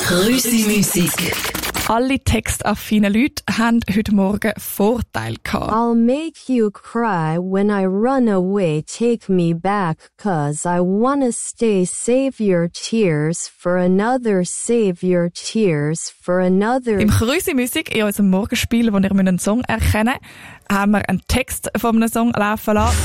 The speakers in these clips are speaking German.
Grüße-Musik. Alle textaffinen Leute haben heute Morgen Vorteil gehabt. I'll make you cry when I run away, take me back, 'cause I wanna stay, save your tears for another, save your tears for another. Im Grüße-Musik, in unserem Morgenspiel, wo ihr einen Song erkennen müsst, haben wir einen Text von einem Song laufen lassen.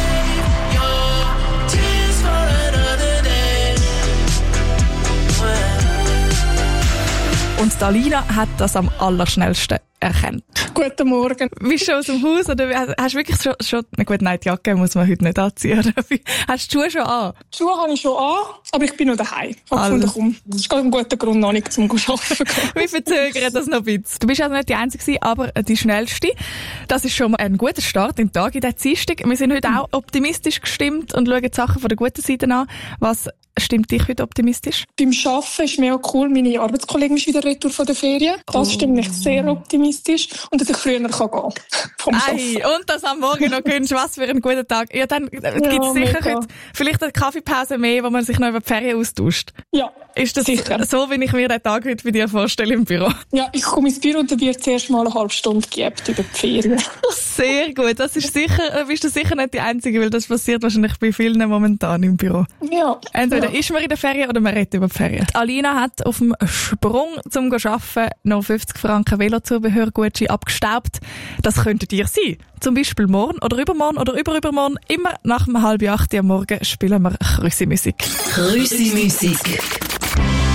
Und Alina hat das am allerschnellsten erkannt. Guten Morgen. Bist du schon aus dem Haus oder hast du wirklich schon na gut, nein, die Jacke muss man heute nicht anziehen. Oder? Hast du die Schuhe schon an? Die Schuhe habe ich schon an, aber ich bin noch daheim. Ich habe gefunden, komm, das ist ein guter Grund noch nicht, zum arbeiten zu gehen. Wir verzögern das noch ein bisschen. Du bist also nicht die Einzige, aber die Schnellste. Das ist schon mal ein guter Start im Tag, in der Dienstag. Wir sind heute auch optimistisch gestimmt und schauen die Sachen von der guten Seite an. Was stimmt dich heute optimistisch? Beim Arbeiten ist mega cool. Meine Arbeitskollegin ist wieder retour von der Ferien. Das stimmt mich sehr optimistisch. Und dass ich früher gehen kann. Ei, und das am Morgen noch gewünscht. Was für ein guter Tag. Ja, dann gibt es sicher heute vielleicht eine Kaffeepause mehr, wo man sich noch über die Ferien austauscht. Ja, ist das sicher. So, wie ich mir den Tag heute bei dir vorstelle im Büro? Ja, ich komme ins Büro und dann wird zuerst mal eine halbe Stunde geübt über die Ferien. Sehr gut. Das ist sicher, bist du sicher nicht die Einzige, weil das passiert wahrscheinlich bei vielen momentan im Büro. Ja. Entweder ist man in der Ferien oder man redet über die Ferien. Die Alina hat auf dem Sprung zum Arbeiten noch 50 Franken Velozubehörgutschein abgestaubt. Das könntet ihr sein. Zum Beispiel morgen oder übermorgen oder übermorgen. Immer nach 7:30 am Morgen spielen wir Grüße-Musik. Grüße-Musik.